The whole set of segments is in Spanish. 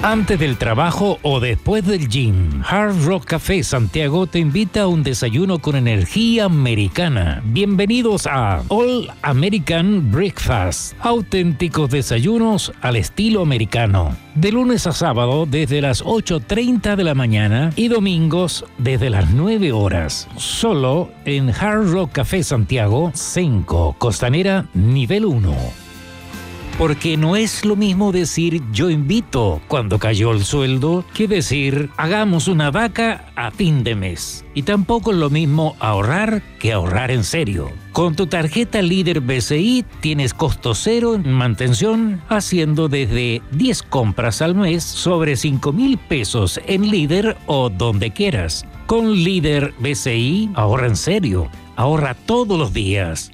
Antes del trabajo o después del gym, Hard Rock Café Santiago te invita a un desayuno con energía americana. Bienvenidos a All American Breakfast, auténticos desayunos al estilo americano. De lunes a sábado desde las 8:30 de la mañana y domingos desde las 9 horas. Solo en Hard Rock Café Santiago, Senco, Costanera, nivel 1. Porque no es lo mismo decir yo invito cuando cayó el sueldo que decir hagamos una vaca a fin de mes. Y tampoco es lo mismo ahorrar que ahorrar en serio. Con tu tarjeta Líder BCI tienes costo cero en mantención haciendo desde 10 compras al mes sobre 5,000 pesos en Líder o donde quieras. Con Líder BCI ahorra en serio, ahorra todos los días.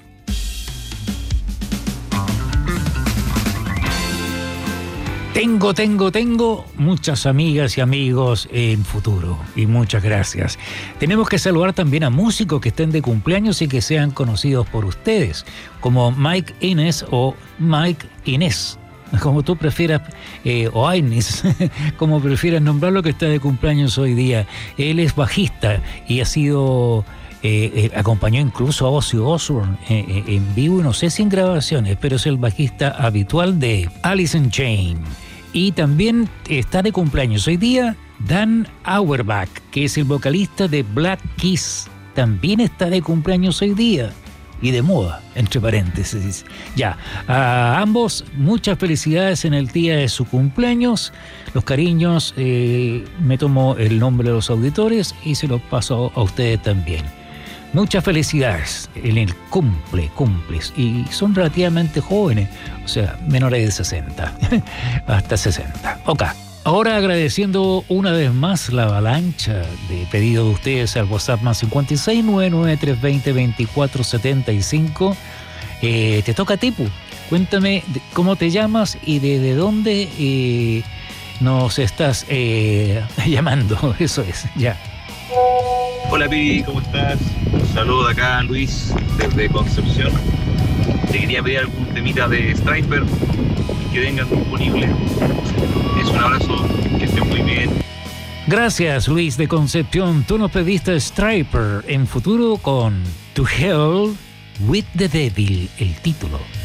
Tengo muchas amigas y amigos en futuro y muchas gracias. Tenemos que saludar también a músicos que estén de cumpleaños y que sean conocidos por ustedes, como Mike Inez o Mike Inés, como tú prefieras, o Inés, como prefieras nombrarlo, que está de cumpleaños hoy día. Él es bajista y ha sido... acompañó incluso a Ozzy Osbourne en vivo, y no sé si en grabaciones, pero es el bajista habitual de Alice in Chains. Y también está de cumpleaños hoy día Dan Auerbach, que es el vocalista de Black Keys. También está de cumpleaños hoy día. Y de moda, entre paréntesis. Ya, a ambos muchas felicidades en el día de su cumpleaños. Los cariños, me tomo el nombre de los auditores y se los paso a ustedes también. Muchas felicidades en el cumples, y son relativamente jóvenes, o sea, menores de 60, hasta 60. Ok, ahora agradeciendo una vez más la avalancha de pedidos de ustedes al WhatsApp más 56 99 320 2475. Te toca a ti, cuéntame cómo te llamas y desde dónde nos estás llamando, eso es, ya. Hola Pi, ¿cómo estás? Un saludo de acá, Luis, desde Concepción. Te quería pedir algún temita de Stryper que vengan disponibles. Es un abrazo, que estén muy bien. Gracias, Luis de Concepción. Tú nos pediste Stryper en futuro con To Hell with the Devil, el título.